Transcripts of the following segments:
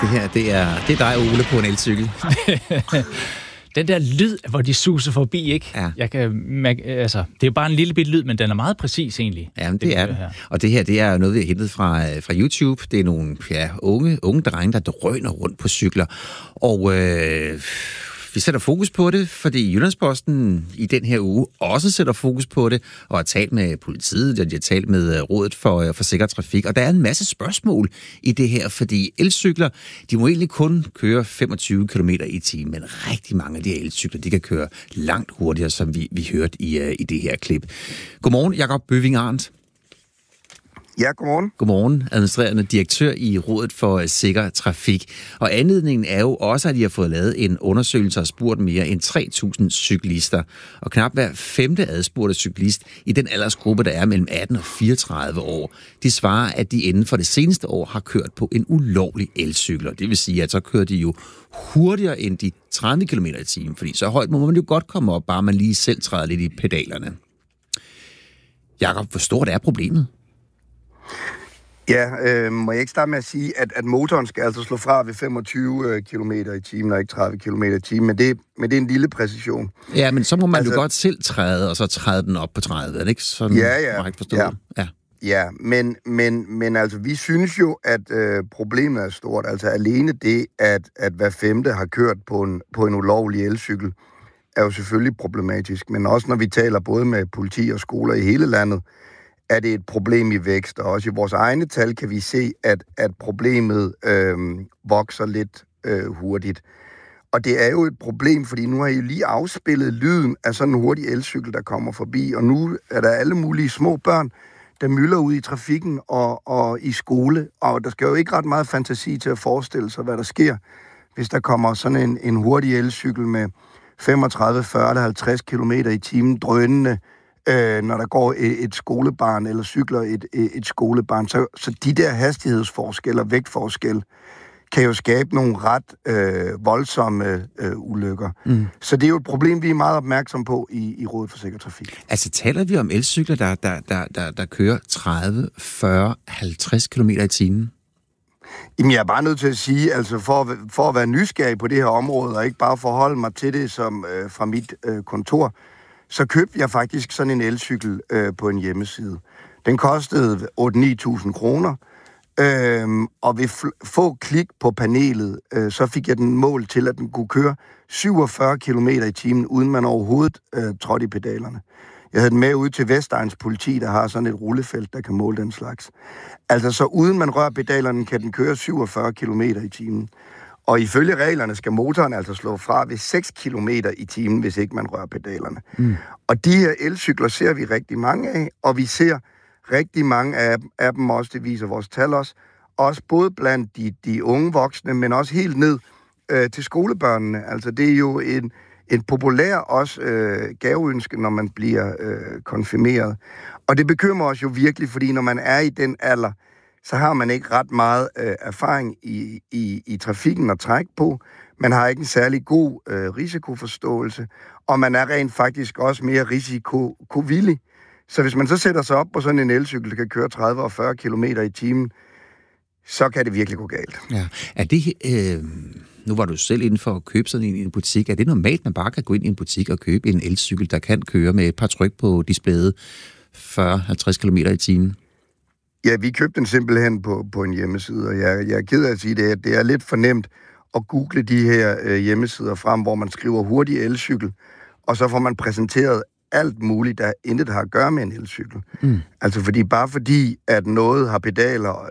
Det her, det er dig, Ole, på en elcykel. Den der lyd, hvor de suser forbi, ikke? Ja. Jeg kan, altså, det er jo bare en lille bit lyd, men den er meget præcis egentlig. Jamen, det er det. Og det her, det er noget, vi har hentet fra YouTube. Det er nogle unge drenge, der drøner rundt på cykler. Og vi sætter fokus på det, fordi Jyllandsposten i den her uge også sætter fokus på det, og har talt med politiet, og de har talt med Rådet for Sikker Trafik. Og der er en masse spørgsmål i det her, fordi elcykler, de må egentlig kun køre 25 km i timen, men rigtig mange af de her elcykler, de kan køre langt hurtigere, som vi hørte i det her klip. Godmorgen, Jakob Bøving Arndt. Ja, godmorgen. Godmorgen, administrerende direktør i Rådet for Sikker Trafik. Og anledningen er jo også, at de har fået lavet en undersøgelse og spurgt mere end 3.000 cyklister. Og knap hver 5. adspurgte cyklist i den aldersgruppe, der er mellem 18 og 34 år, de svarer, at de inden for det seneste år har kørt på en ulovlig elcykel. Det vil sige, at så kører de jo hurtigere end de 30 km i timen, fordi så højt må man jo godt komme op, bare man lige selv træder lidt i pedalerne. Jakob, hvor stort er problemet? Ja, må jeg ikke starte med at sige, at motoren skal altså slå fra ved 25 km i timen og ikke 30 km i timen, men det er en lille præcision. Ja, men så må man jo godt selv træde, og så træde den op på 30, er det ikke sådan? Ja. Må jeg forstå det? Ja, men altså, vi synes jo, at problemet er stort. Altså alene det, at hver 5. har kørt på en ulovlig elcykel, er jo selvfølgelig problematisk. Men også når vi taler både med politi og skoler i hele landet, er det et problem i vækst, og også i vores egne tal kan vi se, at problemet vokser lidt hurtigt. Og det er jo et problem, fordi nu har I lige afspillet lyden af sådan en hurtig elcykel, der kommer forbi, og nu er der alle mulige små børn, der myldrer ud i trafikken og i skole, og der skal jo ikke ret meget fantasi til at forestille sig, hvad der sker, hvis der kommer sådan en hurtig elcykel med 35, 40 eller 50 km i timen drønende, når der går et skolebarn, eller cykler et skolebarn. Så de der hastighedsforskelle og vægtforskelle kan jo skabe nogle ret voldsomme ulykker. Mm. Så det er jo et problem, vi er meget opmærksom på i Rådet for Sikker Trafik. Altså taler vi om elcykler, der kører 30, 40, 50 km i timen? Jamen, jeg er bare nødt til at sige, altså for at være nysgerrig på det her område, og ikke bare forholde mig til det som fra mit kontor, så købte jeg faktisk sådan en elcykel på en hjemmeside. Den kostede 8-9.000 kroner, og ved få klik på panelet, så fik jeg den mål til, at den kunne køre 47 km i timen, uden man overhovedet trådte i pedalerne. Jeg havde den med ud til Vestegns politi, der har sådan et rullefelt, der kan måle den slags. Altså, så uden man rører pedalerne, kan den køre 47 km i timen. Og ifølge reglerne skal motoren altså slå fra ved 6 km i timen, hvis ikke man rører pedalerne. Mm. Og de her elcykler ser vi rigtig mange af, og vi ser rigtig mange af dem også, det viser vores tal også både blandt de unge voksne, men også helt ned til skolebørnene. Altså det er jo en populær også gaveønske, når man bliver konfirmeret. Og det bekymrer os jo virkelig, fordi når man er i den alder, så har man ikke ret meget erfaring i trafikken at trække på. Man har ikke en særlig god risikoforståelse, og man er rent faktisk også mere risikovillig. Så hvis man så sætter sig op på sådan en elcykel, der kan køre 30 og 40 km i timen, så kan det virkelig gå galt. Ja. Er det, nu var du selv inde for at købe sådan en butik. Er det normalt, man bare kan gå ind i en butik og købe en elcykel, der kan køre med et par tryk på displayet 40-50 km i timen? Ja, vi købte den simpelthen på en hjemmeside, og jeg er ked af at sige det, at det er lidt for nemt at google de her hjemmesider frem, hvor man skriver hurtig elcykel, og så får man præsenteret alt muligt, der intet har at gøre med en elcykel. Mm. Altså fordi, at noget har pedaler,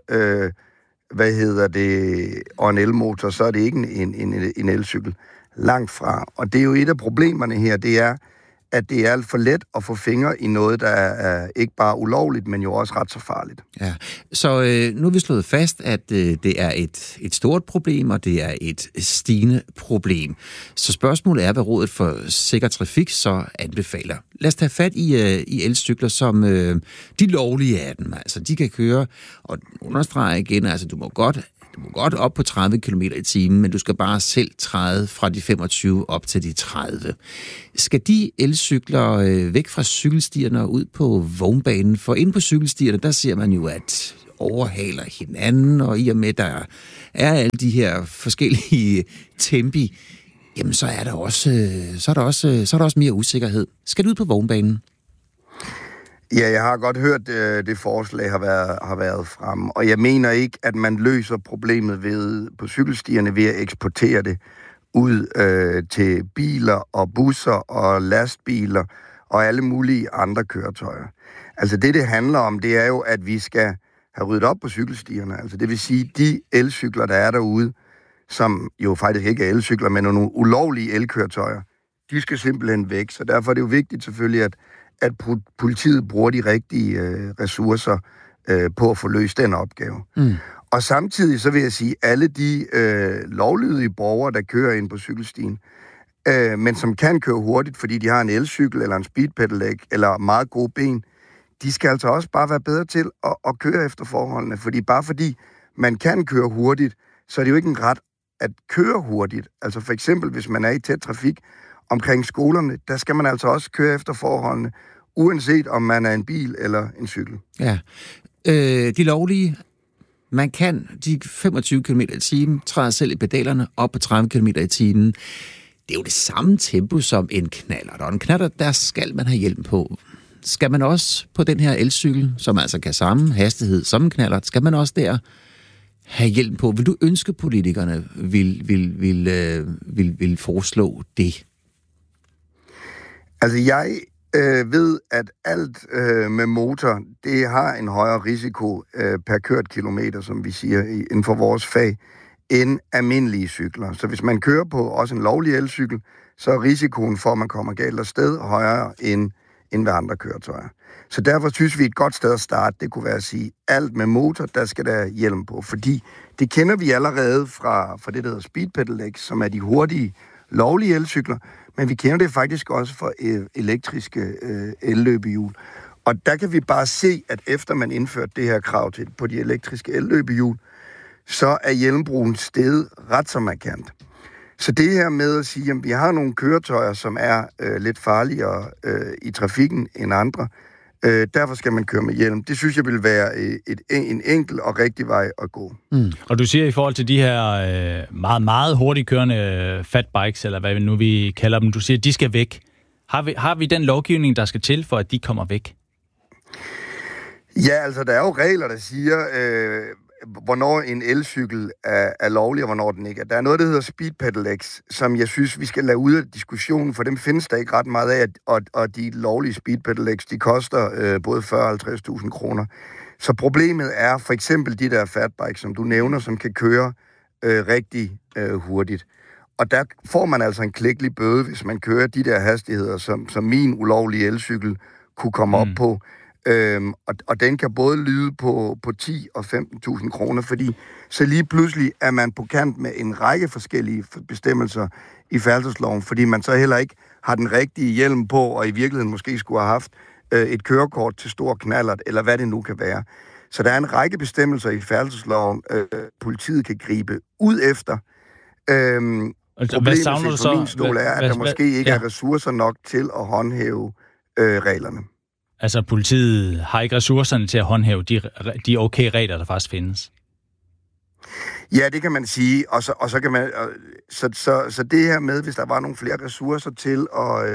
og en elmotor, så er det ikke en elcykel. Langt fra. Og det er jo et af problemerne her, det er, at det er alt for let at få fingre i noget, der er ikke bare ulovligt, men jo også ret så farligt. Ja, så nu har vi slået fast, at det er et stort problem, og det er et stigende problem. Så spørgsmålet er, hvad Rådet for Sikker Trafik så anbefaler. Lad os tage fat i elcykler, som de lovlige af dem. Altså, de kan køre, og understrege igen, altså du må godt op på 30 km i timen, men du skal bare selv træde fra de 25 op til de 30. Skal de elcykler væk fra cykelstierne og ud på vognbanen? For inde på cykelstierne, der ser man jo, at overhaler hinanden, og i og med, der er alle de her forskellige tempi, jamen så er der også mere usikkerhed. Skal du ud på vognbanen? Ja, jeg har godt hørt, det forslag har været frem, og jeg mener ikke, at man løser problemet på cykelstierne ved at eksportere det ud til biler og busser og lastbiler og alle mulige andre køretøjer. Altså det handler om, det er jo, at vi skal have ryddet op på cykelstierne. Altså det vil sige, de elcykler, der er derude, som jo faktisk ikke er elcykler, men nogle ulovlige elkøretøjer, de skal simpelthen væk. Så derfor er det jo vigtigt selvfølgelig, at politiet bruger de rigtige ressourcer på at få løst den opgave. Mm. Og samtidig så vil jeg sige, at alle de lovlydige borgere, der kører ind på cykelstien, men som kan køre hurtigt, fordi de har en elcykel eller en speedpedelec eller meget gode ben, de skal altså også bare være bedre til at køre efter forholdene. Fordi man kan køre hurtigt, så er det jo ikke en ret at køre hurtigt. Altså for eksempel, hvis man er i tæt trafik omkring skolerne, der skal man altså også køre efter forholdene, uanset om man er en bil eller en cykel. Ja. De lovlige, man kan de 25 km i timen, træder selv i pedalerne op på 30 km i timen. Det er jo det samme tempo som en knallert. Og en knallert, der skal man have hjelm på. Skal man også på den her elcykel, som altså kan samme hastighed som en knallert, skal man også der have hjelm på? Vil du ønske, politikerne vil foreslå det? Altså jeg ved, at alt med motor, det har en højere risiko per kørt kilometer, som vi siger inden for vores fag, end almindelige cykler. Så hvis man kører på også en lovlig elcykel, så er risikoen for, at man kommer galt afsted, højere end ved andre køretøjer. Så derfor synes vi, et godt sted at starte, det kunne være at sige, alt med motor, der skal der hjelm på. Fordi det kender vi allerede fra det, der hedder speedpedelec, som er de hurtige, lovlige elcykler, men vi kender det faktisk også fra elektriske elløbehjul. Og der kan vi bare se, at efter man indførte det her krav på de elektriske elløbehjul, så er hjelmbrugen steget ret så markant. Så det her med at sige, at vi har nogle køretøjer, som er lidt farligere i trafikken end andre, derfor skal man køre med hjelm. Det synes jeg vil være en enkel og rigtig vej at gå. Mm. Og du siger i forhold til de her meget, meget hurtigt kørende fatbikes, eller hvad nu vi kalder dem, du siger, at de skal væk. Har vi den lovgivning, der skal til, for at de kommer væk? Ja, altså der er jo regler, der siger, hvornår en elcykel er lovlig, og hvornår den ikke er. Der er noget, der hedder speedpedelec, som jeg synes, vi skal lade ud af diskussionen, for dem findes der ikke ret meget af, og de lovlige speedpedelec, de koster både 40.000 og 50.000 kroner. Så problemet er for eksempel de der fatbikes, som du nævner, som kan køre rigtig hurtigt. Og der får man altså en klækkelig bøde, hvis man kører de der hastigheder, som min ulovlige elcykel kunne komme op på. Og den kan både lyde på 10 og 15.000 kroner, fordi så lige pludselig er man på kant med en række forskellige bestemmelser i færdselsloven, fordi man så heller ikke har den rigtige hjelm på, og i virkeligheden måske skulle have haft et kørekort til stor knallert, eller hvad det nu kan være. Så der er en række bestemmelser i færdselsloven, politiet kan gribe ud efter. Problemet fra min stol er, at der måske ikke er ressourcer nok til at håndhæve reglerne. Altså, politiet har ikke ressourcerne til at håndhæve de okay regler, der faktisk findes? Ja, det kan man sige. Og så kan man... Så det her med, hvis der var nogle flere ressourcer til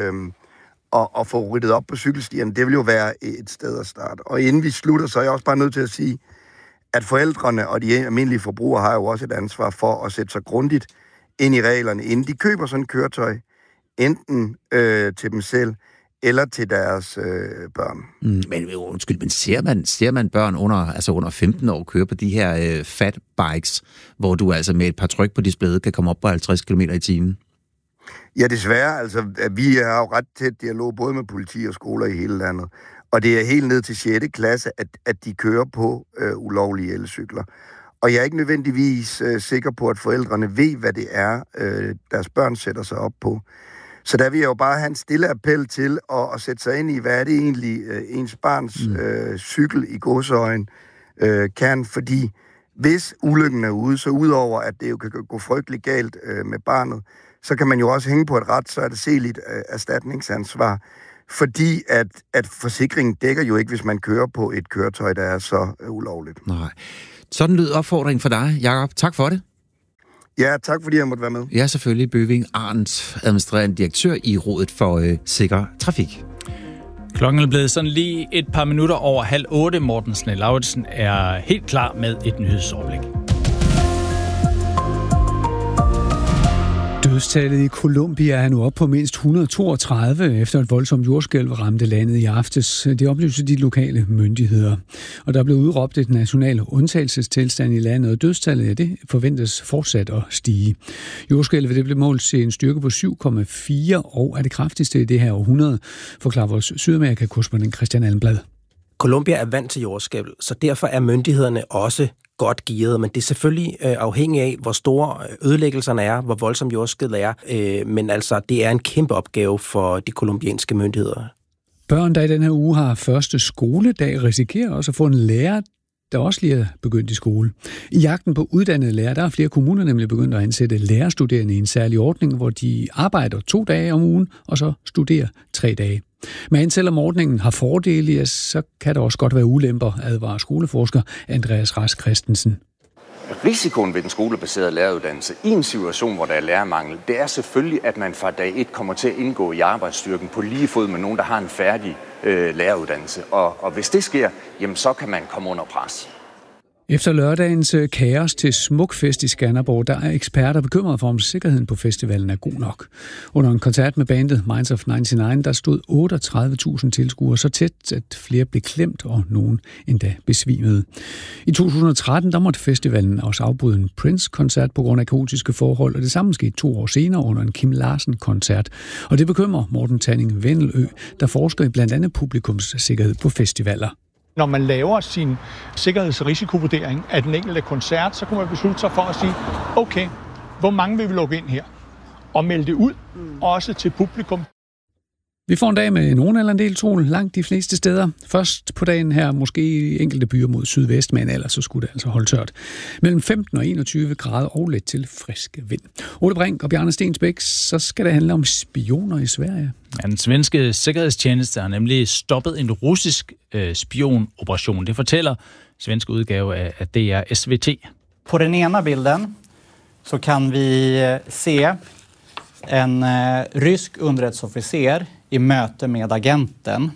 at få ryddet op på cykelstierne, det vil jo være et sted at starte. Og inden vi slutter, så er jeg også bare nødt til at sige, at forældrene og de almindelige forbrugere har jo også et ansvar for at sætte sig grundigt ind i reglerne, inden de køber sådan et køretøj, enten til dem selv, eller til deres børn. Men undskyld, men ser man børn under 15 år køre på de her fatbikes, hvor du altså med et par tryk på displayet kan komme op på 50 km i timen? Ja, desværre. Altså, vi har jo ret tæt dialog både med politi og skoler i hele landet. Og det er helt ned til 6. klasse, at de kører på ulovlige elcykler. Og jeg er ikke nødvendigvis sikker på, at forældrene ved, hvad det er, deres børn sætter sig op på. Så der vil jeg jo bare have en stille appel til at sætte sig ind i, hvad er det egentlig ens barns cykel i gåseøjen kan. Fordi hvis ulykken er ude, så udover at det jo kan gå frygteligt galt med barnet, så kan man jo også hænge på et ret så er det erstatningsansvar. fordi at forsikringen dækker jo ikke, hvis man kører på et køretøj, der er så ulovligt. Nej. Sådan lød opfordringen for dig, Jakob. Tak for det. Ja, tak fordi jeg måtte være med. Ja, selvfølgelig. Bøving Arndt, administrerende direktør i Rådet for Sikker Trafik. Klokken er blevet sådan lige et par minutter over 7:30. Morten Snell-Lauritsen er helt klar med et nyhedsoverblik. Dødstallet i Colombia er nu op på mindst 132, efter et voldsomt jordskælv ramte landet i aftes. Det oplyser de lokale myndigheder. Og der blev udråbt et national undtagelsestilstand i landet, og dødstallet det forventes fortsat at stige. Jordskælvet det blev målt til en styrke på 7,4 og er det kraftigste i det her århundrede, forklarer vores Sydamerika-korrespondent Christian Allenblad. Colombia er vant til jordskælv, så derfor er myndighederne også godt gearet, men det er selvfølgelig afhængigt af, hvor store ødelæggelserne er, hvor voldsom jordskælvet er, men altså, det er en kæmpe opgave for de colombianske myndigheder. Børn, der i den her uge har første skoledag, risikerer også at få en lærer, der også lige er begyndt i skole. I jagten på uddannede lærere, der er flere kommuner nemlig begyndt at ansætte lærerstuderende i en særlig ordning, hvor de arbejder 2 dage om ugen, og så studerer 3 dage. Men selvom ordningen har fordele, så kan der også godt være ulemper, advarer skoleforsker Andreas Rask Christensen. Risikoen ved den skolebaserede læreruddannelse i en situation, hvor der er lærermangel, det er selvfølgelig, at man fra dag 1 kommer til at indgå i arbejdsstyrken på lige fod med nogen, der har en færdig læreruddannelse. Og hvis det sker, jamen så kan man komme under pres. Efter lørdagens kaos til Smukfest i Skanderborg, der er eksperter bekymrede for, om sikkerheden på festivalen er god nok. Under en koncert med bandet Minds of 99, der stod 38.000 tilskuere så tæt, at flere blev klemt, og nogen endda besvimede. I 2013, der måtte festivalen også afbryde en Prince-koncert på grund af kaotiske forhold, og det samme skete 2 år senere under en Kim Larsen-koncert. Og det bekymrer Morten Tanning Vendelø, der forsker i blandt andet publikumssikkerhed på festivaler. Når man laver sin sikkerheds- og risikovurdering af den enkelte koncert, så kunne man beslutte sig for at sige, okay, hvor mange vil vi lukke ind her? Og melde det ud, også til publikum. Vi får en dag med nogen eller en del sol langt de fleste steder. Først på dagen her måske i enkelte byer mod sydvest, men ellers så skulle det altså holde tørt. Mellem 15 og 21 grader og let til frisk vind. Ole Brink og Bjarne Stensbæk, så skal det handle om spioner i Sverige. Ja, den svenske sikkerhedstjeneste har nemlig stoppet en russisk spionoperation. Det fortæller svensk udgave af DR SVT. På den ena bilden så kan vi se en rysk underrättelseofficer i möte med agenten.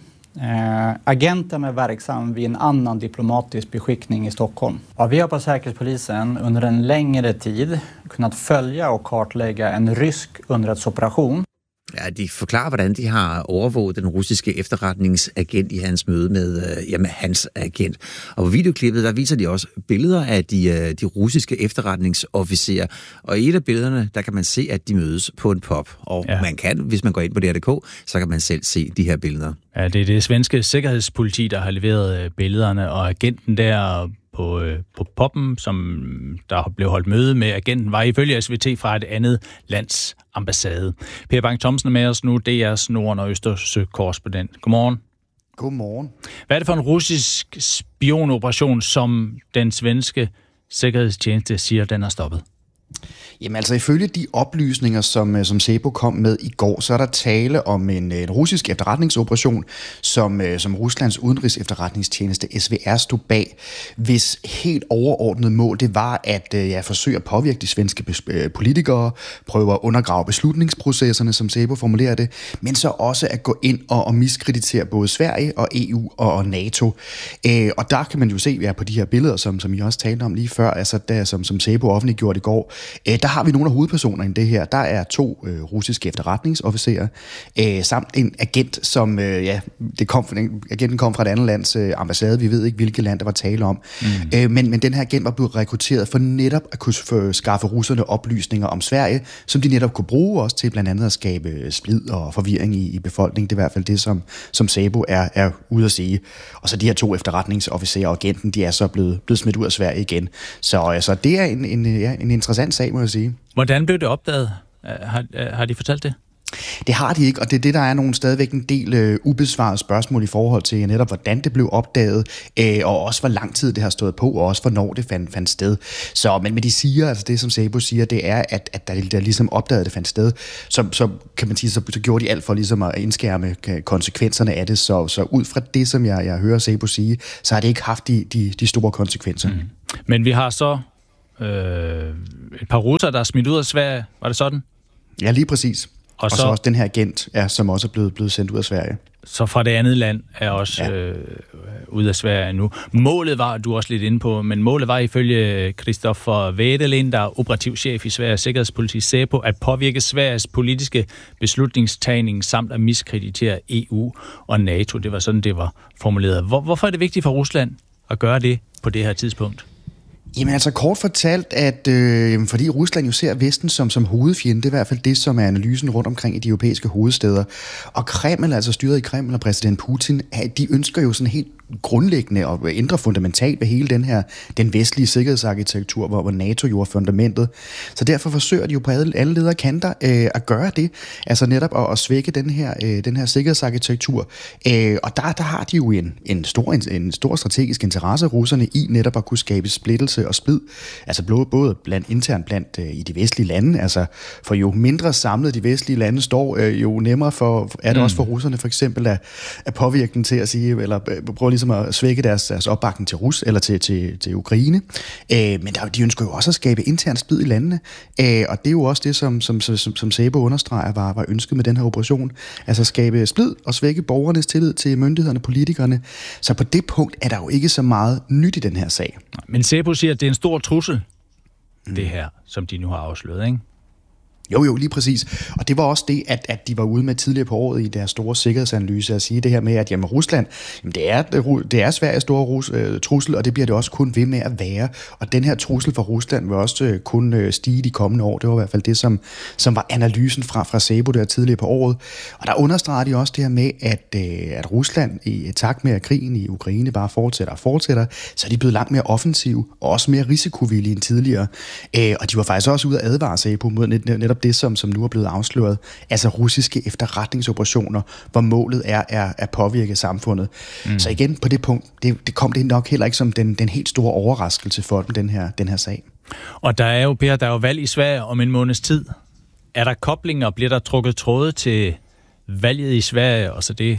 Agenten är verksam vid en annan diplomatisk beskickning i Stockholm. Och vi har på Säkerhetspolisen under en längre tid kunnat följa och kartlägga en rysk underrättelseoperation. Ja, de forklarer, hvordan de har overvåget den russiske efterretningsagent i hans møde med hans agent. Og på videoklippet, der viser de også billeder af de russiske efterretningsofficerer. Og i et af billederne, der kan man se, at de mødes på en pub. Og man kan, hvis man går ind på DR.dk, så kan man selv se de her billeder. Ja, det er det svenske sikkerhedspoliti, der har leveret billederne, og agenten der på poppen, som der blev holdt møde med agenten, var ifølge SVT fra et andet lands ambassade. Per Bang-Thomsen er med os nu, DR's Nord- og Østersø-korrespondent. Godmorgen. Godmorgen. Hvad er det for en russisk spionoperation, som den svenske sikkerhedstjeneste siger, den har stoppet? Jamen altså ifølge de oplysninger, som SEPO kom med i går, så er der tale om en russisk efterretningsoperation, som Ruslands udenrigs-efterretningstjeneste SVR stod bag, hvis helt overordnet mål det var at forsøge at påvirke de svenske politikere, prøve at undergrave beslutningsprocesserne, som SEPO formulerer det, men så også at gå ind og miskreditere både Sverige og EU og NATO. Og der kan man jo se på de her billeder, som I også talte om lige før, altså der, som SEPO offentliggjorde i går, der har vi nogle af hovedpersonerne i det her. Der er 2 russiske efterretningsofficerer, samt en agent, som agenten kom fra et andet lands ambassade. Vi ved ikke, hvilket land der var tale om. Men den her agent var blevet rekrutteret for netop at kunne skaffe russerne oplysninger om Sverige, som de netop kunne bruge også til blandt andet at skabe splid og forvirring i befolkningen. Det er i hvert fald det, som SEPO er ude at sige. Og så de her 2 efterretningsofficerer og agenten, de er så blevet smidt ud af Sverige igen. Så det er en interessant sag, må jeg sige. Hvordan blev det opdaget? Har de fortalt det? Det har de ikke, og det er det, der er stadigvæk en del ubesvarede spørgsmål i forhold til netop, hvordan det blev opdaget, og også hvor lang tid det har stået på, og også hvornår det fandt sted. Så, men de siger, altså det som Sæbo siger, det er, at der ligesom opdagede det fandt sted, så kan man sige, så gjorde de alt for ligesom at indskærme konsekvenserne af det, så ud fra det, som jeg hører Sæbo sige, så har det ikke haft de store konsekvenser. Mm. Men vi har så et par russer, der er smidt ud af Sverige, var det sådan? Ja, lige præcis. Og så også den her agent, som også er blevet sendt ud af Sverige. Så fra det andet land er også ud af Sverige nu. Målet var, du er også lidt inde på, men målet var ifølge Christoffer Wedelin, der er operativchef i Sveriges Sikkerhedspoliti Säpo, at påvirke Sveriges politiske beslutningstagning samt at miskreditere EU og NATO. Det var sådan, det var formuleret. Hvorfor er det vigtigt for Rusland at gøre det på det her tidspunkt? Jamen altså kort fortalt, at fordi Rusland jo ser Vesten som hovedfjende, det er i hvert fald det, som er analysen rundt omkring i de europæiske hovedstæder. Og Kreml, altså styret i Kreml og præsident Putin, de ønsker jo sådan helt grundlæggende og ændre fundamentalt ved hele den vestlige sikkerhedsarkitektur, hvor NATO jo er fundamentet. Så derfor forsøger de jo på alle ledere kanter at gøre det, altså netop at svække den her sikkerhedsarkitektur. Og der har de jo en stor strategisk interesse, russerne, i netop at kunne skabe splittelse og splid, altså både internt blandt i de vestlige lande, altså for jo mindre samlet de vestlige lande står, jo nemmere er det også for russerne for eksempel at påvirke dem til at sige, eller prøve ligesom at svække deres opbakning til eller til Ukraine. Men de ønsker jo også at skabe intern splid i landene, og det er jo også det, som Sæbo understreger var ønsket med den her operation, altså skabe splid og svække borgernes tillid til myndighederne, politikerne. Så på det punkt er der jo ikke så meget nyt i den her sag. Men Sæbo siger, at det er en stor trussel, det her, som de nu har afsløret, ikke? Jo, lige præcis. Og det var også det, at de var ude med tidligere på året i deres store sikkerhedsanalyse at sige det her med, at jamen, Rusland, det er Sveriges store trussel, og det bliver det også kun ved med at være. Og den her trussel for Rusland vil også kun stige de kommende år. Det var i hvert fald det, som var analysen fra Sæbo der tidligere på året. Og der understreger de også det her med, at Rusland i takt med, at krigen i Ukraine bare fortsætter, så er de blevet langt mere offensive og også mere risikovillige end tidligere. Og de var faktisk også ude at advare Sæbo mod netop det, som nu er blevet afsløret, altså russiske efterretningsoperationer, hvor målet er at påvirke samfundet. Så igen, på det punkt, det kom det nok heller ikke som den helt store overraskelse for dem, den her sag. Og der er jo valg i Sverige om en måneds tid. Er der koblinger, bliver der trukket tråde til valget i Sverige, og så det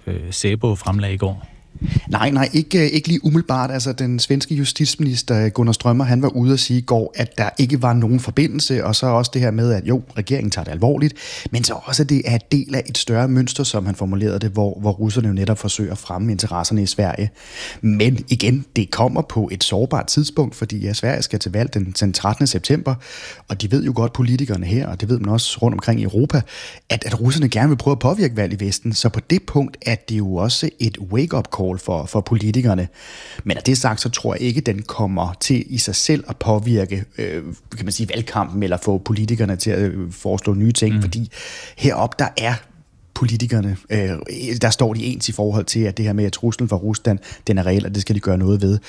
Sæbo fremlagde i går? Nej, ikke lige umiddelbart. Altså, den svenske justitsminister Gunnar Strömmer, han var ude at sige i går, at der ikke var nogen forbindelse, og så også det her med, at jo, regeringen tager det alvorligt, men så også, at det er del af et større mønster, som han formulerede det, hvor russerne jo netop forsøger at fremme interesserne i Sverige. Men igen, det kommer på et sårbart tidspunkt, fordi Sverige skal til valg den 13. september, og de ved jo godt, politikerne her, og det ved man også rundt omkring i Europa, at russerne gerne vil prøve at påvirke valg i Vesten, så på det punkt er det jo også et wake-up call for politikerne. Men af det sagt, så tror jeg ikke, den kommer til i sig selv at påvirke, kan man sige, valgkampen, eller få politikerne til at foreslå nye ting, fordi heroppe, der er politikerne, der står de ens i forhold til, at det her med at truslen fra Rusland, den er reel, og det skal de gøre noget ved.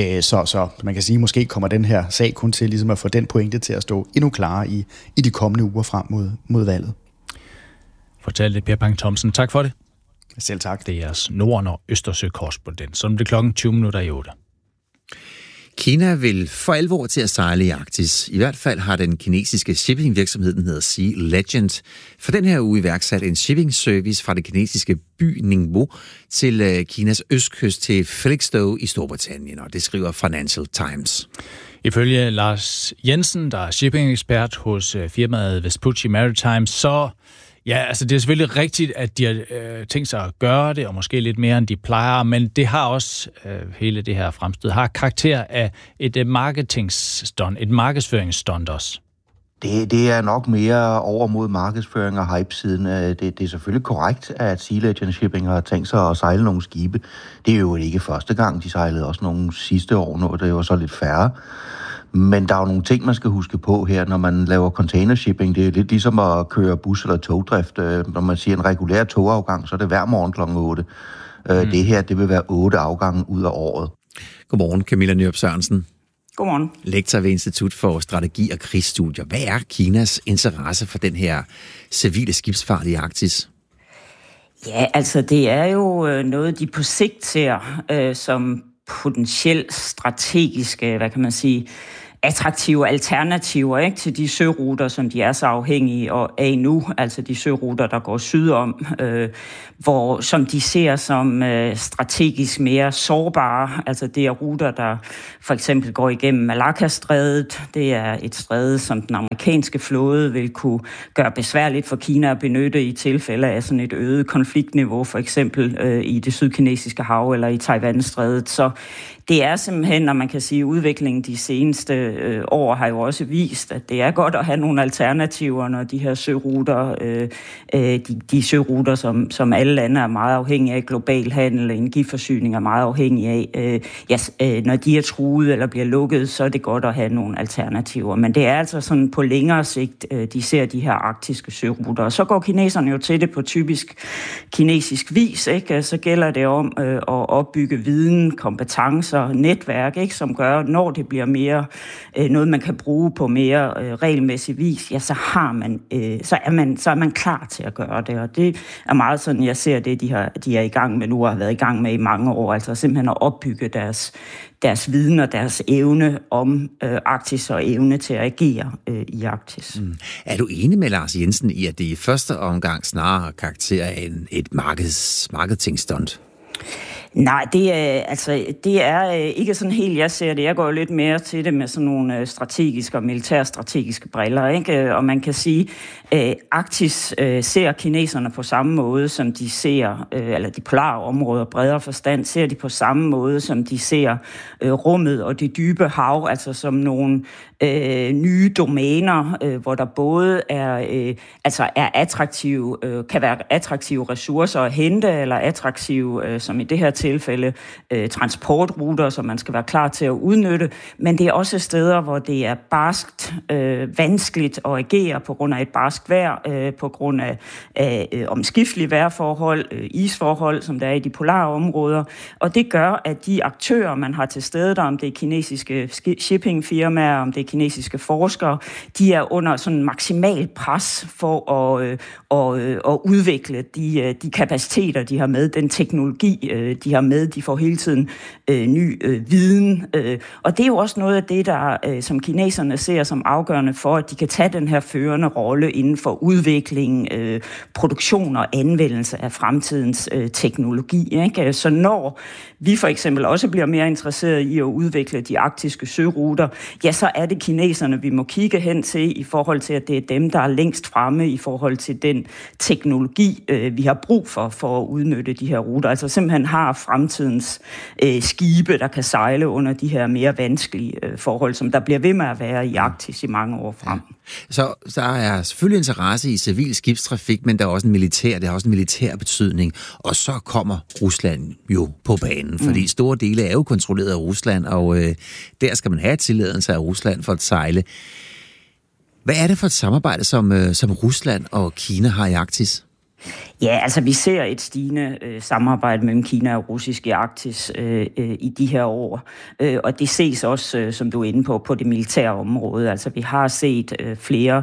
Så man kan sige, måske kommer den her sag kun til ligesom at få den pointe til at stå endnu klarere i de kommende uger frem mod valget. Fortalte Per Bang Thomsen. Tak for det. Selv tak. Det er jeres Norden- og Østersø-korrespondent. Så er det 7:20. Kina vil for alvor til at sejle i Arktis. I hvert fald har den kinesiske shippingvirksomhed, den hedder Sea Legend, for den her uge iværksat en shipping service fra det kinesiske by Ningbo til Kinas østkyst til Felixstowe i Storbritannien, og det skriver Financial Times. Ifølge Lars Jensen, der er shipping-ekspert hos firmaet Vespucci Maritime, så ja, altså det er selvfølgelig rigtigt, at de har tænkt sig at gøre det, og måske lidt mere, end de plejer, men det har også, hele det her fremstød, har karakter af et marketingstunt, et markedsføringsstunt også. Det er nok mere over mod markedsføring og hype-siden. Det er selvfølgelig korrekt, at Sea Legend Shipping har tænkt sig at sejle nogle skibe. Det er jo ikke første gang, de sejlede også nogle sidste år, når det var så lidt færre. Men der er jo nogle ting, man skal huske på her, når man laver containershipping. Det er lidt ligesom at køre bus- eller togdrift. Når man siger en regulær togafgang, så er det hver morgen kl. 8. Det her, det vil være 8 afgange ud af året. Godmorgen, Camilla Nyrup Sørensen. Godmorgen. Lektor ved Institut for Strategi og Krigsstudier. Hvad er Kinas interesse for den her civile skibsfart i Arktis? Ja, altså det er jo noget, de på sigt ser som potentielt strategiske, hvad kan man sige, attraktive alternativer, ikke, til de søruter, som de er så afhængige af nu, altså de søruter, der går sydom, som de ser som strategisk mere sårbare. Altså det er ruter, der for eksempel går igennem Malacca-strædet. Det er et stræde, som den amerikanske flåde vil kunne gøre besværligt for Kina at benytte i tilfælde af sådan et øget konfliktniveau, for eksempel i det sydkinesiske hav eller i Taiwan-strædet. Så det er simpelthen, når man kan sige, udviklingen de seneste år har jo også vist, at det er godt at have nogle alternativer, når de her søruter, de søruter, som alle lande er meget afhængige af, global handel og energiforsyning er meget afhængige af, når de er truet eller bliver lukket, så er det godt at have nogle alternativer. Men det er altså sådan på længere sigt, de ser de her arktiske søruter. Og så går kineserne jo til det på typisk kinesisk vis, ikke? Så gælder det om at opbygge viden, kompetencer, netværk, ikke, som gør, når det bliver mere noget, man kan bruge på mere regelmæssig vis, ja, så er man klar til at gøre det. Og det er meget sådan, jeg ser det, de er i gang med nu og har været i gang med i mange år, altså simpelthen at opbygge deres viden og deres evne om Arktis og evne til at agere i Arktis. Er du enig med Lars Jensen i, at det i første omgang snarere har karakter af et marketingstunt? Nej, det er ikke sådan helt, jeg ser det. Jeg går jo lidt mere til det med sådan nogle strategiske og militærstrategiske briller, ikke? Og man kan sige, Arktis ser kineserne på samme måde, som de ser, eller de polare områder, bredere forstand, ser de på samme måde, som de ser rummet og det dybe hav, altså som nogle nye domæner, hvor der både er attraktive, kan være attraktive ressourcer at hente, eller attraktive, som i det her tilfælde, transportruter, som man skal være klar til at udnytte, men det er også steder, hvor det er barskt, vanskeligt at agere på grund af et barskt vejr, på grund af omskiftelige vejrforhold, isforhold, som der er i de polare områder, og det gør, at de aktører, man har til stede der, om det er kinesiske shippingfirmaer, om det er kinesiske forskere, de er under sådan maksimal pres for at udvikle de kapaciteter, de har med, den teknologi, de har med. De får hele tiden ny viden. Og det er jo også noget af det, der som kineserne ser som afgørende for, at de kan tage den her førende rolle inden for udvikling, produktion og anvendelse af fremtidens teknologi. Ikke? Så når vi for eksempel også bliver mere interesseret i at udvikle de arktiske søruter, ja, så er det kineserne, vi må kigge hen til i forhold til, at det er dem, der er længst fremme i forhold til den teknologi, vi har brug for at udnytte de her ruter. Altså simpelthen har fremtidens skibe, der kan sejle under de her mere vanskelige forhold, som der bliver ved med at være i Arktis i mange år frem. Så der er selvfølgelig interesse i civil skibstrafik, men der er også det har også en militær betydning. Og så kommer Rusland jo på banen, fordi store dele er jo kontrolleret af Rusland, og der skal man have tilladelse af Rusland for at sejle. Hvad er det for et samarbejde, som Rusland og Kina har i Arktis? Ja, altså vi ser et stigende samarbejde mellem Kina og russisk i Arktis i de her år, og det ses også, som du er inde på det militære område. Altså vi har set flere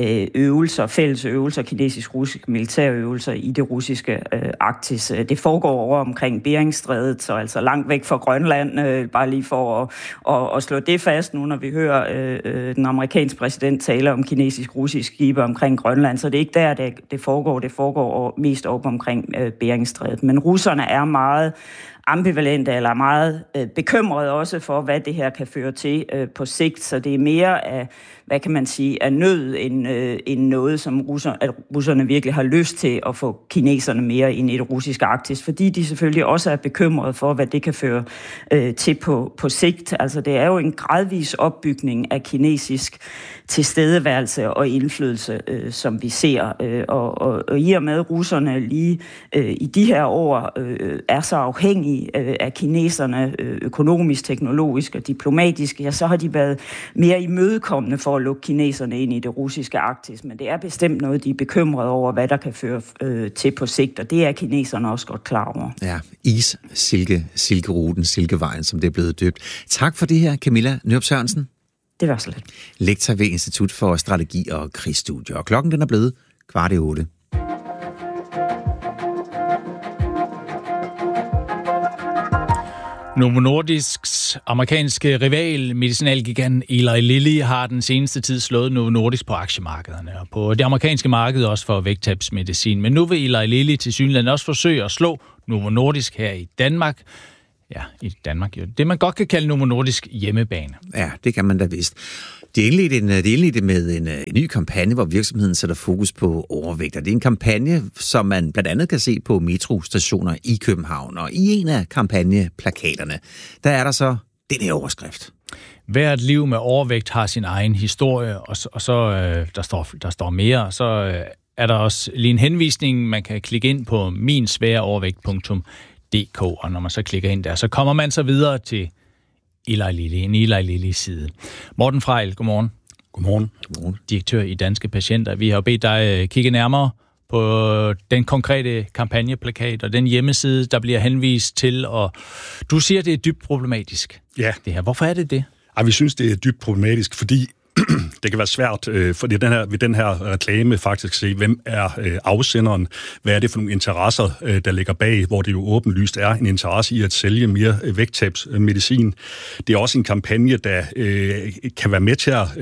fælles øvelser, kinesisk-russiske militærøvelser i det russiske Arktis. Det foregår over omkring Beringstrædet, så altså langt væk fra Grønland, bare lige for at slå det fast nu, når vi hører den amerikanske præsident tale om kinesisk-russisk skibe omkring Grønland, så det er ikke der, det foregår mest op omkring Beringstrædet. Men russerne er meget ambivalente eller meget bekymrede også for, hvad det her kan føre til på sigt. Så det er mere af, hvad kan man sige, af nød end noget, som russerne virkelig har lyst til at få kineserne mere ind i det russiske Arktis, fordi de selvfølgelig også er bekymrede for, hvad det kan føre til på sigt. Altså det er jo en gradvis opbygning af kinesisk tilstedeværelse og indflydelse, som vi ser. Og i og med russerne lige i de her år er så afhængige afhængige af kineserne økonomisk, teknologisk og diplomatisk, ja, så har de været mere imødekommende for at lukke kineserne ind i det russiske Arktis. Men det er bestemt noget, de er bekymrede over, hvad der kan føre til på sigt, og det er kineserne også godt klar over. Ja, silkeruten, Silkevejen, som det er blevet døbt. Tak for det her, Camilla Nørup Sørensen. Det var så lidt. Lektor ved Institut for Strategi og Krigsstudier. Og klokken den er blevet 7:15. Novo Nordisks amerikanske rival, medicinalgigant Eli Lilly, har den seneste tid slået Novo Nordisk på aktiemarkederne og på det amerikanske marked også for vægttabsmedicin. Men nu vil Eli Lilly tilsyneladende også forsøge at slå Novo Nordisk her i Danmark. Ja, i Danmark jo. Det man godt kan kalde Novo Nordisk hjemmebane. Ja, det kan man da vist. Det indledte med en ny kampagne, hvor virksomheden sætter fokus på overvægt. Og det er en kampagne, som man blandt andet kan se på metrostationer i København. Og i en af kampagneplakaterne, der er der så den her overskrift. Hvert liv med overvægt har sin egen historie, og så der står mere, og så er der også lige en henvisning, man kan klikke ind på minsværeovervægt.dk, og når man så klikker ind der, så kommer man så videre til Eli Lilly side. Morten Frejl, godmorgen. Godmorgen. Direktør i Danske Patienter. Vi har bedt dig kigge nærmere på den konkrete kampagneplakat og den hjemmeside, der bliver henvist til, og du siger, det er dybt problematisk. Ja. Det her. Hvorfor er det det? Vi synes, det er dybt problematisk, fordi det kan være svært for ved den her reklame faktisk se, hvem er afsenderen, hvad er det for nogle interesser, der ligger bag, hvor det jo åbenlyst er en interesse i at sælge mere vægttabsmedicin. Det er også en kampagne, der kan være med til at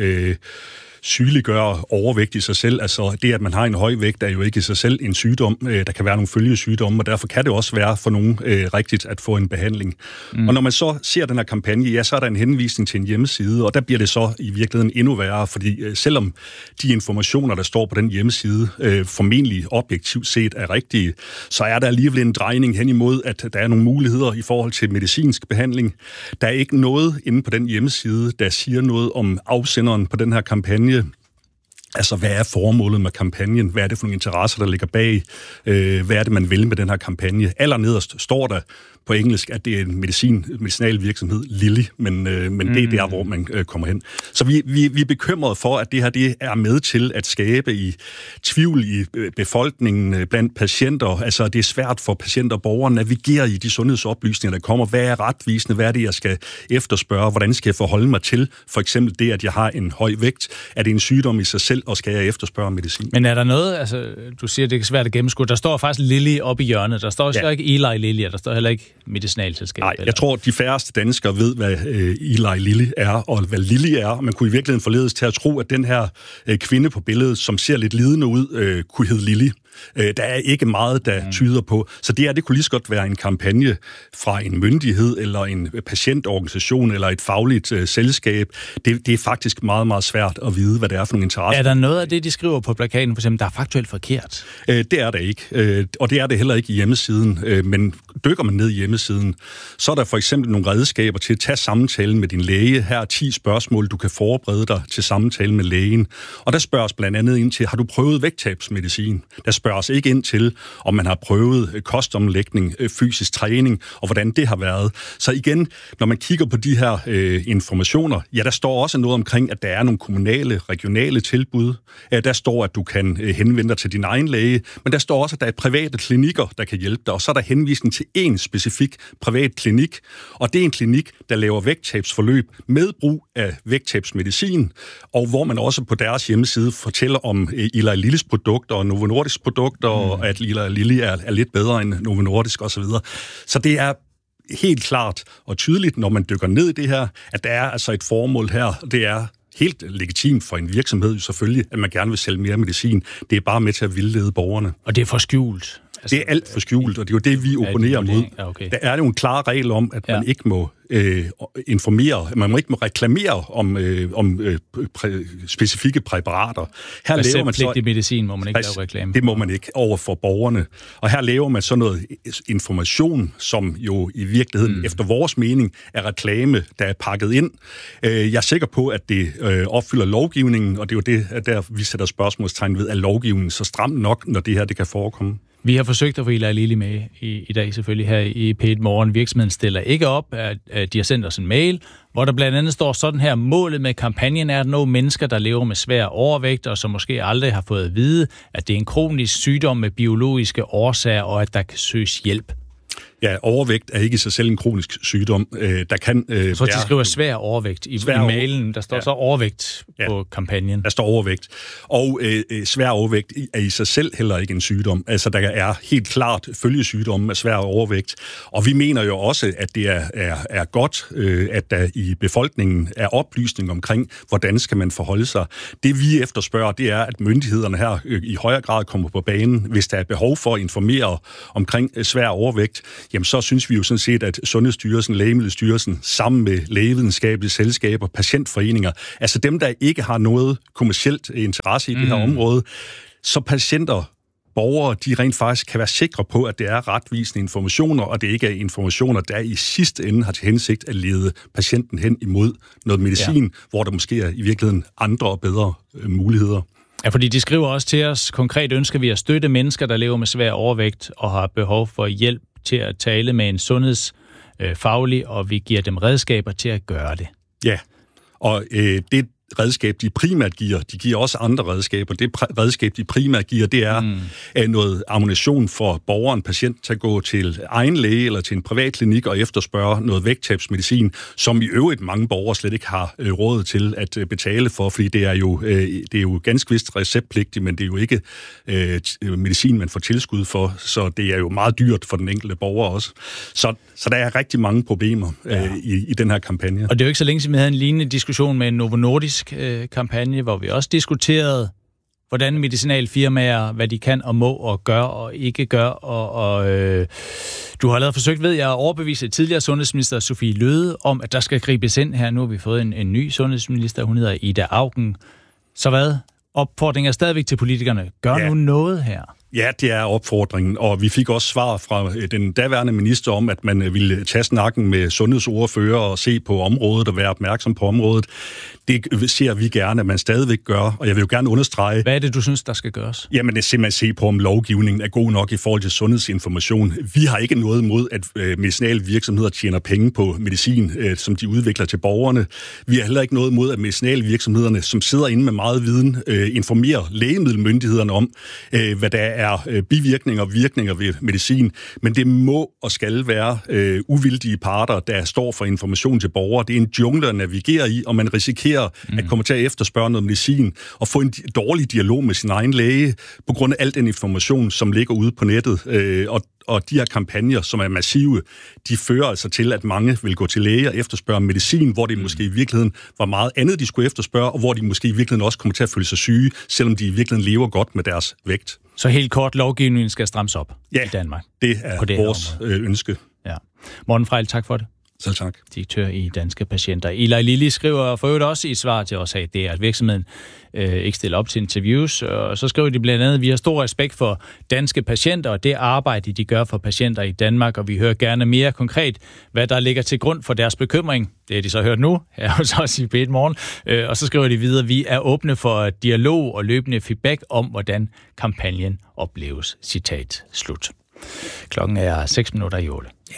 sygeliggøre overvægt i sig selv. Altså det, at man har en høj vægt, er jo ikke i sig selv en sygdom. Der kan være nogle følgesygdomme, og derfor kan det også være for nogen rigtigt at få en behandling. Og når man så ser den her kampagne, ja, så er der en henvisning til en hjemmeside, og der bliver det så i virkeligheden endnu værre, fordi selvom de informationer, der står på den hjemmeside, formentlig objektivt set er rigtige, så er der alligevel en drejning hen imod, at der er nogle muligheder i forhold til medicinsk behandling. Der er ikke noget inde på den hjemmeside, der siger noget om afsenderen på den her kampagne. Altså, hvad er formålet med kampagnen? Hvad er det for nogle interesser, der ligger bag? Hvad er det, man vil med den her kampagne? Allernederst står der på engelsk, at det er en medicinal virksomhed, Lilly, men det er der, hvor man kommer hen. Så vi er bekymrede for, at det her det er med til at skabe i tvivl i befolkningen blandt patienter. Altså, det er svært for patienter og borgere at navigere i de sundhedsoplysninger, der kommer. Hvad er retvisende? Hvad er det, jeg skal efterspørge? Hvordan skal jeg forholde mig til? For eksempel det, at jeg har en høj vægt. Er det en sygdom i sig selv, og skal jeg efterspørge medicin? Men er der noget, altså, du siger, det er svært at gennemskue. Der står faktisk Lilly oppe i hjørnet. Der står ikke Eli Lilly, og der står heller ikke medicinalselskab. Nej, jeg tror, at de færreste danskere ved, hvad Eli Lilly er, og hvad Lilly er. Man kunne i virkeligheden forledes til at tro, at den her kvinde på billedet, som ser lidt lidende ud, kunne hedde Lilly. Der er ikke meget, der tyder på. Så det kunne lige så godt være en kampagne fra en myndighed, eller en patientorganisation, eller et fagligt selskab. Det er faktisk meget, meget svært at vide, hvad det er for nogle interesser. Er der noget af det, de skriver på plakaten, for eksempel, der er faktuelt forkert? Det er der ikke. Og det er det heller ikke i hjemmesiden. Men dykker man ned i hjemmesiden, så er der for eksempel nogle redskaber til at tage samtalen med din læge. Her er 10 spørgsmål, du kan forberede dig til samtale med lægen. Og der spørges blandt andet ind til, har du prøvet vægttabsmedicin? Der spørges ikke ind til, om man har prøvet kostomlægning, fysisk træning, og hvordan det har været. Så igen, når man kigger på de her informationer, ja, der står også noget omkring, at der er nogle kommunale, regionale tilbud. Der står, at du kan henvende dig til din egen læge, men der står også, at der er private klinikker, der kan hjælpe dig, og så er der henvisning til en specifik privat klinik, og det er en klinik, der laver vægttabsforløb med brug af vægttabsmedicin, og hvor man også på deres hjemmeside fortæller om Eli Lillys produkter og Novo Nordisk produkter, og at Eli Lilly er lidt bedre end Novo Nordisk osv. Så det er helt klart og tydeligt, når man dykker ned i det her, at der er altså et formål her. Det er helt legitimt for en virksomhed selvfølgelig, at man gerne vil sælge mere medicin. Det er bare med til at vildlede borgerne. Og det er for skjult? Altså, det er alt for skjult, og det er jo det, vi opponerer mod. Ja, okay. Der er jo en klar regel om, at man ikke må informere, man må ikke må reklamere om specifikke præparater. Her laver man så medicin, må man ikke lave reklame. Det må man ikke over for borgerne. Og her laver man så noget information, som jo i virkeligheden, efter vores mening, er reklame, der er pakket ind. Jeg er sikker på, at det opfylder lovgivningen, og det er jo det, der vi sætter spørgsmålstegn ved, at lovgivningen så stram nok, når det her det kan forekomme. Vi har forsøgt at få Eli Lilly med i dag selvfølgelig her i P1 Morgen. Virksomheden stiller ikke op. De har sendt os en mail, hvor der blandt andet står sådan her: målet med kampagnen er at nå mennesker, der lever med svær overvægt, og som måske aldrig har fået at vide, at det er en kronisk sygdom med biologiske årsager, og at der kan søges hjælp. Ja, overvægt er ikke i sig selv en kronisk sygdom. Der kan så de skriver svær overvægt i mailen. Der står så overvægt på kampagnen. Der står overvægt. Og svær overvægt er i sig selv heller ikke en sygdom. Altså, der er helt klart følgesygdomme med svær overvægt. Og vi mener jo også, at det er godt, at der i befolkningen er oplysning omkring, hvordan skal man forholde sig. Det vi efterspørger, det er, at myndighederne her i højere grad kommer på banen, hvis der er behov for at informere omkring svær overvægt. Jamen så synes vi jo sådan set, at Sundhedsstyrelsen, Lægemiddelstyrelsen, sammen med lægevidenskabelige selskaber, patientforeninger, altså dem, der ikke har noget kommercielt interesse i det her område, så patienter, borgere, de rent faktisk kan være sikre på, at det er retvisende informationer, og det ikke er informationer, der i sidste ende har til hensigt at lede patienten hen imod noget medicin, hvor der måske er i virkeligheden andre og bedre muligheder. Ja, fordi de skriver også til os, konkret ønsker vi at støtte mennesker, der lever med svær overvægt og har behov for hjælp til at tale med en sundhedsfaglig, og vi giver dem redskaber til at gøre det. Ja, og det redskab, de primært giver, de giver også andre redskaber. Det redskab, de primært giver, det er noget ammunition for borgeren, patient, til at gå til egen læge eller til en privat klinik og efterspørge noget vægttabsmedicin, som i øvrigt mange borgere slet ikke har råd til at betale for, fordi det er jo ganske vist receptpligtigt, men det er jo ikke medicin, man får tilskud for, så det er jo meget dyrt for den enkelte borger også. Så der er rigtig mange problemer i den her kampagne. Og det er jo ikke så længe siden, vi havde en lignende diskussion med en Novo Nordisk kampagne, hvor vi også diskuterede, hvordan medicinalfirmaer, hvad de kan og må og gør og ikke gør. Og du har lavet forsøgt, ved jeg, at overbevise tidligere sundhedsminister Sophie Løhde om, at der skal gribes ind her. Nu har vi fået en ny sundhedsminister, hun hedder Ida Auken. Så hvad? Opfordringen er stadigvæk til politikerne. Gør nu noget her. Ja, det er opfordringen, og vi fik også svar fra den daværende minister om, at man ville tage snakken med sundhedsordfører og se på området og være opmærksom på området. Det ser vi gerne, at man stadigvæk gør, og jeg vil jo gerne understrege... Hvad er det, du synes, der skal gøres? Jamen, det er simpelthen se på, om lovgivningen er god nok i forhold til sundhedsinformation. Vi har ikke noget imod, at medicinale virksomheder tjener penge på medicin, som de udvikler til borgerne. Vi har heller ikke noget imod, at medicinale virksomhederne, som sidder inde med meget viden, informerer lægemiddelmyndighederne om, hvad der er bivirkninger og virkninger ved medicin. Men det må og skal være uvildige parter, der står for information til borgere. Det er en jungle at navigere i, og man risikerer at komme til at efterspørge noget medicin og få en dårlig dialog med sin egen læge på grund af al den information, som ligger ude på nettet. Og de her kampagner, som er massive, de fører altså til, at mange vil gå til læge og efterspørge medicin, hvor det måske i virkeligheden var meget andet, de skulle efterspørge, og hvor de måske i virkeligheden også kommer til at føle sig syge, selvom de i virkeligheden lever godt med deres vægt. Så helt kort, lovgivningen skal strammes op i Danmark? Det er vores ønske. Ja. Morten Frejl, tak for det. Selv tak. Direktør i Danske Patienter. Eli Lilly skriver for øvrigt også i et svar til os, at det er, at virksomheden ikke stiller op til interviews. Og så skriver de blandt andet, at vi har stor respekt for danske patienter og det arbejde, de gør for patienter i Danmark, og vi hører gerne mere konkret, hvad der ligger til grund for deres bekymring. Det har de så hørt nu, her hos os i P1 Morgen. Og så skriver de videre, at vi er åbne for dialog og løbende feedback om, hvordan kampagnen opleves. Citat slut. Klokken er 6:06. Ja,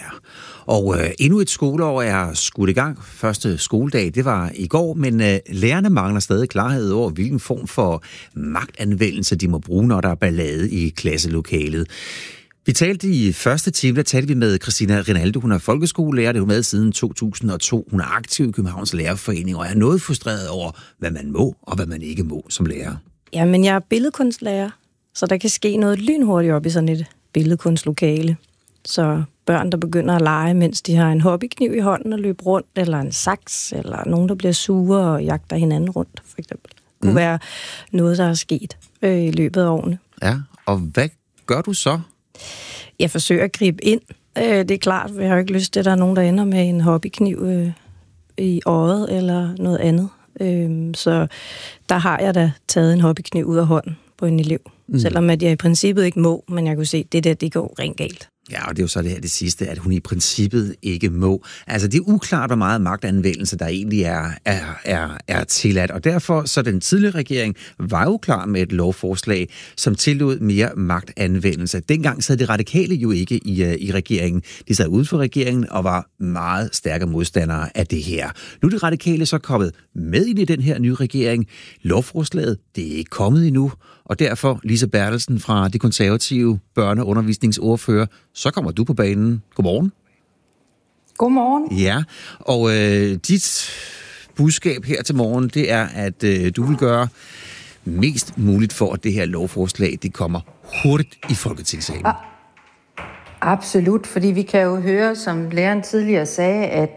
og endnu et skoleår er skudt i gang. Første skoledag, det var i går, men lærerne mangler stadig klarhed over, hvilken form for magtanvendelse de må bruge, når der er ballade i klasselokalet. Vi talte i første time, der talte vi med Christina Rinaldo. Hun er folkeskolelærer, det er hun med siden 2002. Hun er aktiv i Københavns Lærerforening og er noget frustreret over, hvad man må og hvad man ikke må som lærer. Jamen, jeg er billedkunstlærer, så der kan ske noget lynhurtigt op i sådan et billedkunstlokale. Så børn, der begynder at lege, mens de har en hobbykniv i hånden og løber rundt, eller en saks, eller nogen, der bliver sure og jagter hinanden rundt, for eksempel. Det kunne være noget, der er sket i løbet af årene. Ja, og hvad gør du så? Jeg forsøger at gribe ind. Det er klart, for jeg har jo ikke lyst til, at der er nogen, der ender med en hobbykniv i øjet eller noget andet. Så der har jeg da taget en hobbykniv ud af hånden på en elev. Selvom at jeg i princippet ikke må, men jeg kunne se, at det går rent galt. Ja, og det er jo så det sidste, at hun i princippet ikke må. Altså, det er uklart, hvor meget magtanvendelse, der egentlig er tilladt. Og derfor, så den tidligere regering var jo klar med et lovforslag, som tillod mere magtanvendelse. Dengang sad de radikale jo ikke i regeringen. De sad uden for regeringen og var meget stærke modstandere af det her. Nu er de radikale så kommet med ind i den her nye regering. Lovforslaget, det er ikke kommet endnu. Og derfor, Lise Bertelsen fra De Konservative børne- og undervisningsordfører, så kommer du på banen. Godmorgen. Godmorgen. Ja, og dit budskab her til morgen, det er, at du vil gøre mest muligt for, at det her lovforslag, det kommer hurtigt i Folketingssalen. Absolut, fordi vi kan jo høre, som læreren tidligere sagde, at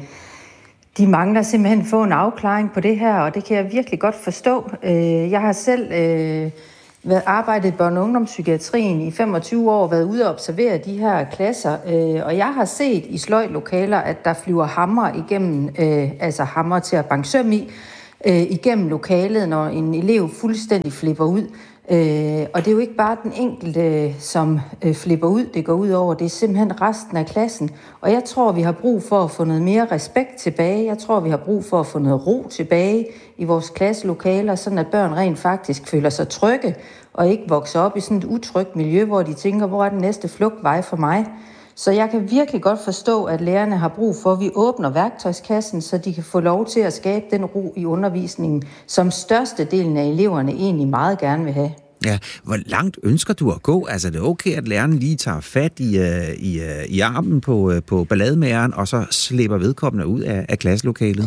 de mangler simpelthen at få en afklaring på det her, og det kan jeg virkelig godt forstå. Jeg har selv arbejdet i børne- og ungdomspsykiatrien i 25 år, været ude og observere de her klasser, og jeg har set i sløjdlokaler, at der flyver hammer igennem, altså hammer til at banke søm igennem lokalet, når en elev fuldstændig flipper ud. Og det er jo ikke bare den enkelte, som flipper ud, det går ud over, det er simpelthen resten af klassen. Og jeg tror, vi har brug for at få noget mere respekt tilbage. Jeg tror, vi har brug for at få noget ro tilbage i vores klasselokaler, sådan at børn rent faktisk føler sig trygge, og ikke vokser op i sådan et utrygt miljø, hvor de tænker, hvor er den næste flugtvej for mig? Så jeg kan virkelig godt forstå, at lærerne har brug for, at vi åbner værktøjskassen, så de kan få lov til at skabe den ro i undervisningen, som størstedelen af eleverne egentlig meget gerne vil have. Ja, hvor langt ønsker du at gå? Altså, det er okay, at læreren lige tager fat i armen på ballademageren, og så slipper vedkommende ud af klasselokalet?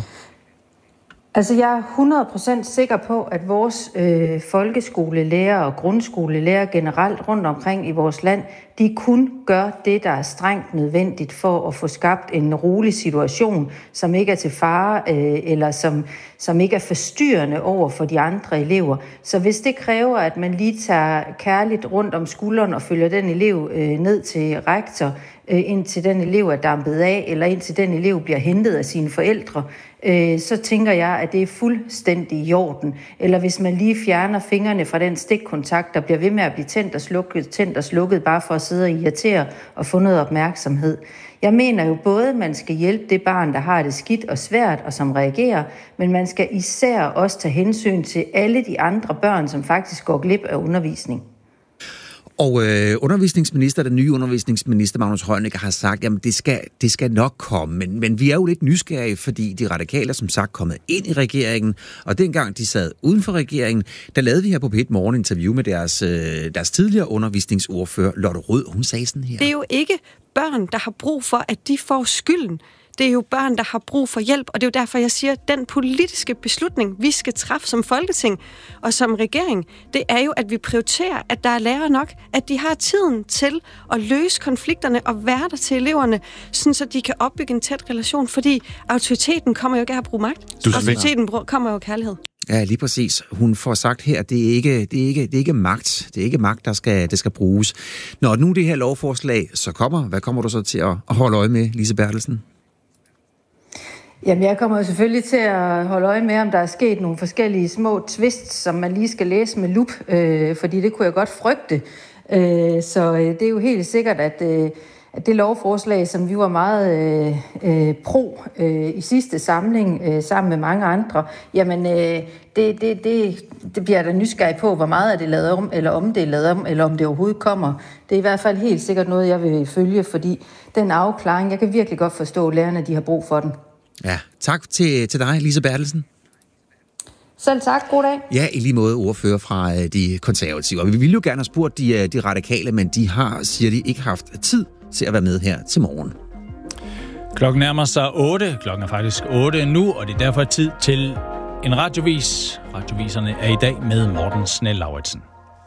Altså, jeg er 100% sikker på, at vores folkeskolelærer og grundskolelærer generelt rundt omkring i vores land, de kun gør det, der er strengt nødvendigt for at få skabt en rolig situation, som ikke er til fare eller som ikke er forstyrrende over for de andre elever. Så hvis det kræver, at man lige tager kærligt rundt om skulderen og følger den elev ned til rektor, indtil den elev er dampet af, eller indtil den elev bliver hentet af sine forældre, så tænker jeg, at det er fuldstændig i orden. Eller hvis man lige fjerner fingrene fra den stikkontakt, der bliver ved med at blive tændt og slukket, bare for at sidde og irritere og få noget opmærksomhed. Jeg mener jo både, at man skal hjælpe det barn, der har det skidt og svært, og som reagerer, men man skal især også tage hensyn til alle de andre børn, som faktisk går glip af undervisning. Og undervisningsminister, den nye undervisningsminister, Magnus Heunicke, har sagt, at det skal nok komme. Men vi er jo lidt nysgerrige, fordi de radikale er som sagt kommet ind i regeringen, og dengang de sad uden for regeringen, der lavede vi her på P1 Morgen interview med deres tidligere undervisningsordfører, Lotte Rød. Hun sagde sådan her. Det er jo ikke børn, der har brug for, at de får skylden. Det er jo børn, der har brug for hjælp, og det er jo derfor, jeg siger, at den politiske beslutning, vi skal træffe som Folketing og som regering, det er jo, at vi prioriterer, at der er lærere nok, at de har tiden til at løse konflikterne og være der til eleverne, sådan så de kan opbygge en tæt relation, fordi autoriteten kommer jo ikke af at bruge magt. Autoriteten kommer jo af kærlighed. Ja, lige præcis. Hun får sagt her, at det er ikke magt. Det er ikke magt, der skal bruges. Når nu det her lovforslag så kommer, hvad kommer du så til at holde øje med, Lise Bertelsen? Jamen, jeg kommer jo selvfølgelig til at holde øje med, om der er sket nogle forskellige små twists, som man lige skal læse med lup, fordi det kunne jeg godt frygte. Så det er jo helt sikkert, at det lovforslag, som vi var meget pro i sidste samling, sammen med mange andre, jamen det bliver der nysgerrig på, hvor meget er det lavet om, eller om det er lavet om, eller om det overhovedet kommer. Det er i hvert fald helt sikkert noget, jeg vil følge, fordi den afklaring, jeg kan virkelig godt forstå, at lærerne de har brug for den. Ja, tak til dig, Lise Bertelsen. Selv tak. God dag. Ja, i lige måde ordfører fra De Konservative. Og vi ville jo gerne have spurgt de radikale, men de har, siger de, ikke haft tid til at være med her til morgen. Klokken nærmer sig 8. Klokken er faktisk 8 nu, og det er derfor tid til en radiovis. Radioviserne er i dag med Morten Snell-Lauritsen.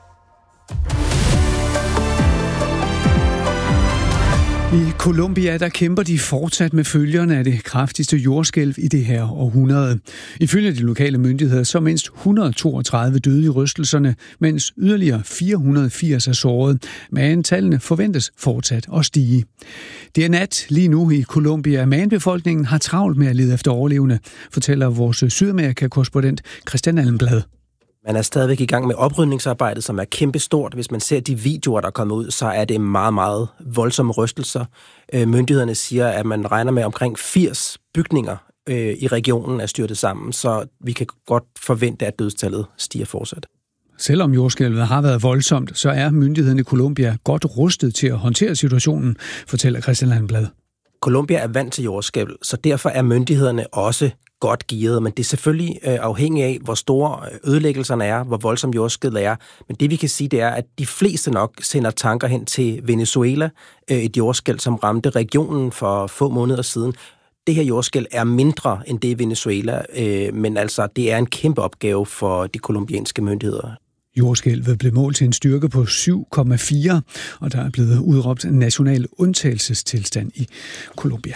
I Colombia, der kæmper de fortsat med følgerne af det kraftigste jordskælv i det her århundrede. Ifølge de lokale myndigheder, så mindst 132 døde i rystelserne, mens yderligere 480 er såret. Men tallene forventes fortsat at stige. Det er nat lige nu i Colombia. Men befolkningen har travlt med at lede efter overlevende, fortæller vores Sydamerika-korrespondent Christian Allenblad. Man er stadigvæk i gang med oprydningsarbejdet, som er kæmpestort. Hvis man ser de videoer, der er kommet ud, så er det meget, meget voldsomme rystelser. Myndighederne siger, at man regner med omkring 80 bygninger i regionen er styrtet sammen, så vi kan godt forvente, at dødstallet stiger fortsat. Selvom jordskælvet har været voldsomt, så er myndighederne i Colombia godt rustet til at håndtere situationen, fortæller Christian Landblad. Colombia er vant til jordskælv, så derfor er myndighederne også godt gearet, men det er selvfølgelig afhængigt af, hvor store ødelæggelserne er, hvor voldsom jordskælvet er. Men det vi kan sige, det er, at de fleste nok sender tanker hen til Venezuela, et jordskælv, som ramte regionen for få måneder siden. Det her jordskælv er mindre end det i Venezuela, men altså det er en kæmpe opgave for de colombianske myndigheder. Jordskælvet blev målt til en styrke på 7,4, og der er blevet udråbt en national undtagelsestilstand i Colombia.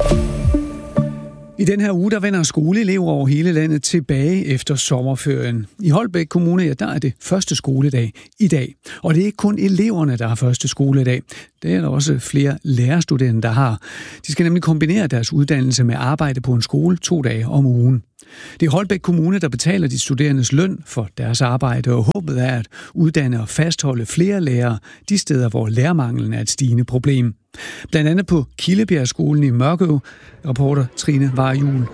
I den her uge, der vender skoleelever over hele landet tilbage efter sommerferien. I Holbæk Kommune, ja, der er det første skoledag i dag. Og det er ikke kun eleverne, der har første skoledag. Det er der også flere lærerstuderende, der har. De skal nemlig kombinere deres uddannelse med arbejde på en skole 2 dage om ugen. Det er Holbæk Kommune, der betaler de studerendes løn for deres arbejde, og håbet er at uddanne og fastholde flere lærere de steder, hvor lærermanglen er et stigende problem. Blandt andet på Kildebjergskolen i Mørkøv. Reporter Trine Varjul.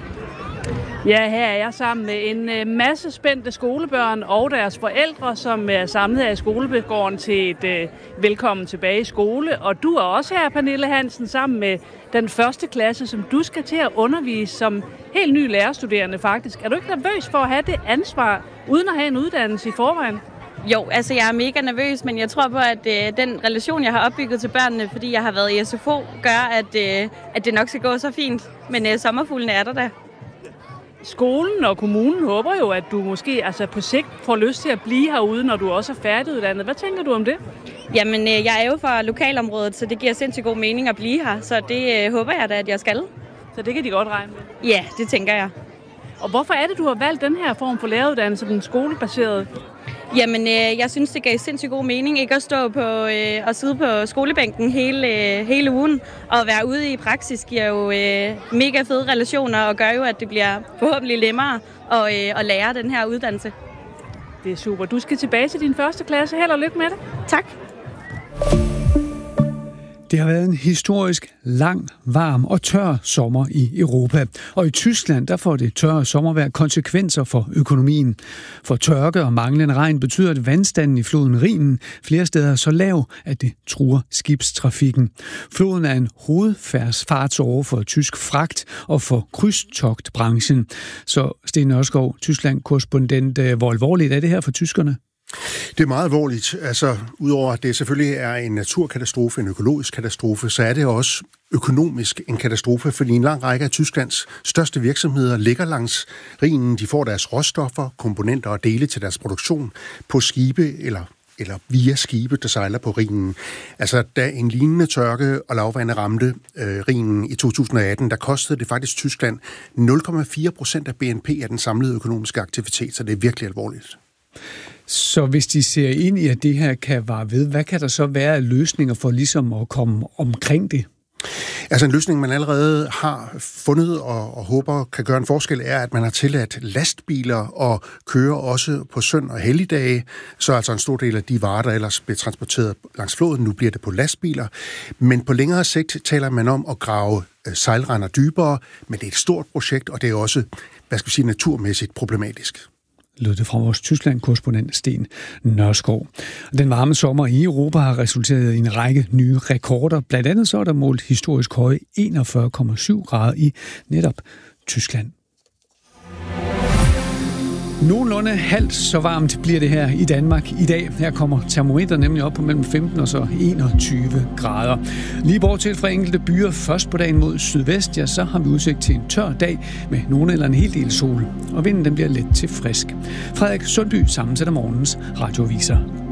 Ja, her er jeg sammen med en masse spændte skolebørn og deres forældre, som er samlet her i skolebegården til et velkommen tilbage i skole. Og du er også her, Pernille Hansen, sammen med den første klasse, som du skal til at undervise som helt ny lærerstuderende faktisk. Er du ikke nervøs for at have det ansvar, uden at have en uddannelse i forvejen? Jo, altså jeg er mega nervøs, men jeg tror på, at den relation, jeg har opbygget til børnene, fordi jeg har været i SFO, gør, at det nok skal gå så fint. Men sommerfuglene er der da. Skolen og kommunen håber jo, at du måske på sigt får lyst til at blive herude, når du også er færdiguddannet. Hvad tænker du om det? Jamen, jeg er jo fra lokalområdet, så det giver sindssygt god mening at blive her. Så det håber jeg da, at jeg skal. Så det kan de godt regne med? Ja, det tænker jeg. Og hvorfor er det, du har valgt den her form for læreruddannelse, den skolebaserede? Jamen, jeg synes, det gav sindssygt god mening ikke at stå på og sidde på skolebænken hele ugen. Og være ude i praksis giver jo mega fede relationer og gør jo, at det bliver forhåbentlig nemmere at lære den her uddannelse. Det er super. Du skal tilbage til din første klasse. Held og lykke med det. Tak. Det har været en historisk lang, varm og tør sommer i Europa. Og i Tyskland, der får det tørre sommervejr konsekvenser for økonomien. For tørke og manglende regn betyder, at vandstanden i floden Rhinen flere steder er så lav, at det truer skibstrafikken. Floden er en hovedfartsåre for tysk fragt og for krydstogtbranchen. Så Sten Nørskov, Tyskland-korrespondent, hvor alvorligt er det her for tyskerne? Det er meget alvorligt. Altså, udover at det selvfølgelig er en naturkatastrofe, en økologisk katastrofe, så er det også økonomisk en katastrofe, fordi en lang række af Tysklands største virksomheder ligger langs Rhinen. De får deres råstoffer, komponenter og dele til deres produktion på skibe eller via skibe, der sejler på Rhinen. Altså, da en lignende tørke og lavvande ramte Rhinen i 2018, der kostede det faktisk Tyskland 0,4% af BNP af den samlede økonomiske aktivitet, så det er virkelig alvorligt. Så hvis de ser ind i, at det her kan vare ved, hvad kan der så være af løsninger for ligesom at komme omkring det? Altså en løsning, man allerede har fundet og håber kan gøre en forskel, er, at man har tilladt lastbiler og køre også på søn- og helligdage. Så altså en stor del af de varer, der ellers blev transporteret langs floden, nu bliver det på lastbiler. Men på længere sigt taler man om at grave sejlrender dybere, men det er et stort projekt, og det er også, naturmæssigt problematisk. Lød det fra vores Tyskland-korrespondent Sten Nørskov. Den varme sommer i Europa har resulteret i en række nye rekorder. Blandt andet så er der målt historisk høje 41,7 grader i netop Tyskland. Nogenlunde halvt så varmt bliver det her i Danmark i dag. Her kommer termometer nemlig op på mellem 15 og så 21 grader. Lige bortset fra enkelte byer først på dagen mod sydvest, ja, så har vi udsigt til en tør dag med nogen eller en hel del sol. Og vinden den bliver let til frisk. Frederik Sundby sammensætter morgens radioaviser.